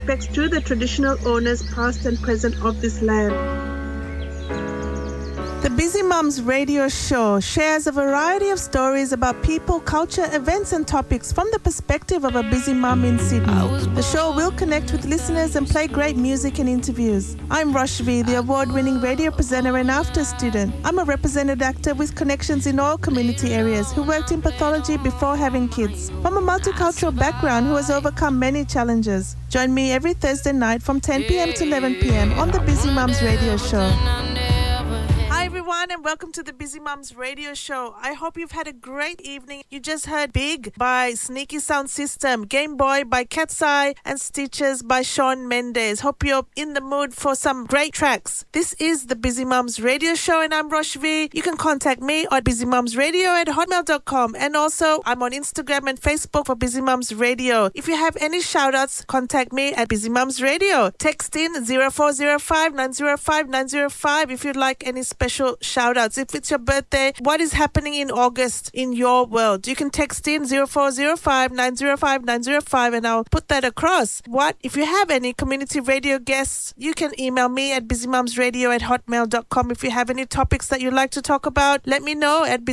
respects to the traditional owners past and present of this land. The Busy Mums radio show shares a variety of stories about people, culture, events and topics from the perspective of a busy mum in Sydney. The show will connect with listeners and play great music and interviews. I'm Roshvi, the award-winning radio presenter and after student. I'm a represented actor with connections in all community areas who worked in pathology before having kids. From a multicultural background who has overcome many challenges. Join me every Thursday night from 10 p.m. to 11 p.m. on the Busy Mums radio show. Hi everyone and welcome to the Busy Mums radio show. I hope you've had a great evening. You just heard Big by Sneaky Sound System, Game Boy by Cat's Eye and Stitches by Shawn Mendes. Hope you're in the mood for some great tracks. This is the Busy Mums radio show and I'm Roshvi. You can contact me at busymumsradio@hotmail.com and also I'm on Instagram and Facebook for Busy Mums Radio. If you have any shout outs, contact me at Busy Mums Radio. Text in 0405 905 905 if you'd like any special shout outs. If it's your birthday, what is happening in August in your world? You can text in 0405 905 905 and I'll put that across. What if you have any community radio guests, you can email me at busymumsradio@hotmail.com. If you have any topics that you'd like to talk about, let me know at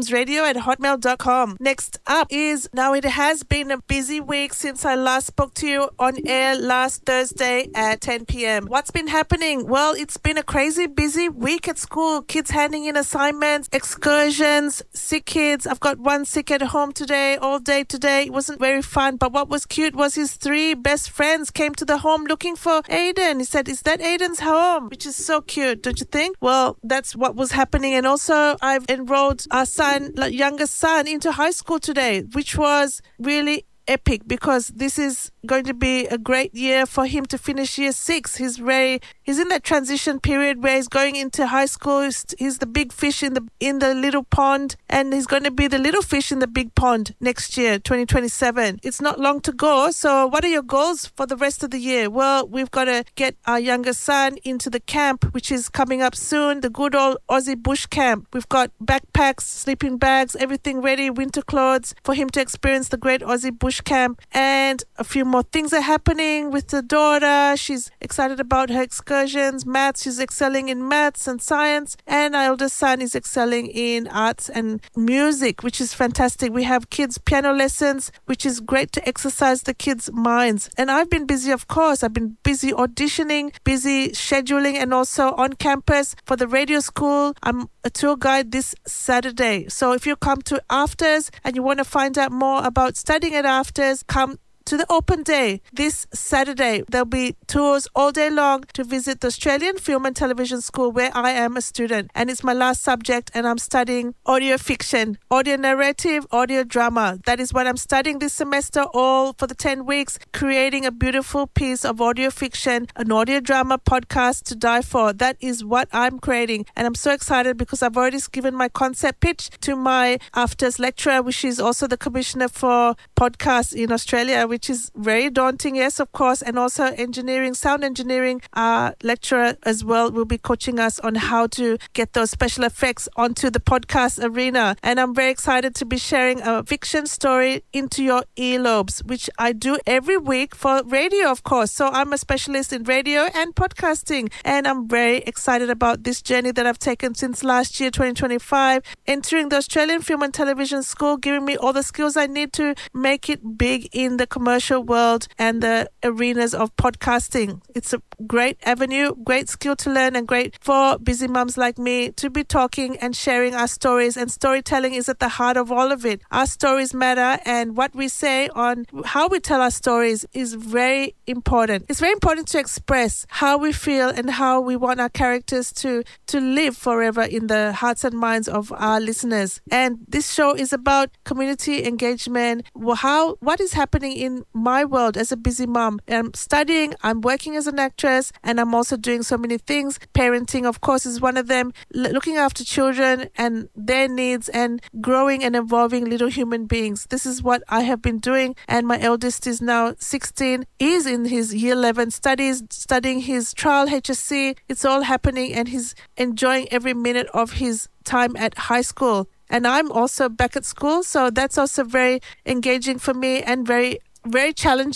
busymumsradio@hotmail.com. Next up is, now it has been a busy week since I last spoke to you on air last Thursday at 10 p.m. What's been happening? Well, it's been a crazy busy week at school. Kids handing in assignments, excursions, sick kids. I've got one sick at home today, all day today. It wasn't very fun, but what was cute was his 3 best friends came to the home looking for Aiden. He said, is that Aiden's home? Which is so cute, don't you think? Well, that's what was happening. And also, I've enrolled our youngest son into high school today, which was really epic because this is going to be a great year for him to finish year 6. He's in that transition period where he's going into high school. He's the big fish in the little pond and he's going to be the little fish in the big pond next year, 2027. It's not long to go. So what are your goals for the rest of the year? Well, we've got to get our youngest son into the camp, which is coming up soon, the good old Aussie bush camp. We've got backpacks, sleeping bags, everything ready, winter clothes for him to experience the great Aussie bush camp. And a few more things are happening with the daughter. She's excited about her excursions, maths. She's excelling in maths and science. And our eldest son is excelling in arts and music, which is fantastic. We have kids' piano lessons, which is great to exercise the kids' minds. And I've been busy, of course. I've been busy auditioning, busy scheduling, and also on campus for the radio school. I'm a tour guide this Saturday. So if you come to Afters and you want to find out more about studying at Afters, come to the open day this Saturday. There'll be tours all day long to visit the Australian Film and Television School where I am a student and it's my last subject and I'm studying audio fiction, audio narrative, audio drama. That is what I'm studying this semester, all for the 10 weeks, creating a beautiful piece of audio fiction, an audio drama podcast to die for. That is what I'm creating and I'm so excited because I've already given my concept pitch to my Afters lecturer, which is also the commissioner for podcasts in Australia, which is very daunting, yes, of course, and also engineering, sound engineering lecturer as well will be coaching us on how to get those special effects onto the podcast arena. And I'm very excited to be sharing a fiction story into your earlobes, which I do every week for radio, of course. So I'm a specialist in radio and podcasting, and I'm very excited about this journey that I've taken since last year, 2025, entering the Australian Film and Television School, giving me all the skills I need to make it big in the commercial world and the arenas of podcasting. It's a great avenue, great skill to learn, and great for busy mums like me to be talking and sharing our stories. And storytelling is at the heart of all of it. Our stories matter, and what we say on how we tell our stories is very important. It's very important to express how we feel and how we want our characters to live forever in the hearts and minds of our listeners. And this show is about community engagement, what is happening in my world as a busy mom. I'm studying, I'm working as an actress, and I'm also doing so many things. Parenting, of course, is one of them. Looking after children and their needs and growing and evolving little human beings. This is what I have been doing. And my eldest is now 16. He's in his year 11 studying his trial HSC. It's all happening and he's enjoying every minute of his time at high school. And I'm also back at school, so that's also very engaging for me and very, very challenging.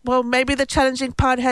well, maybe the challenging part has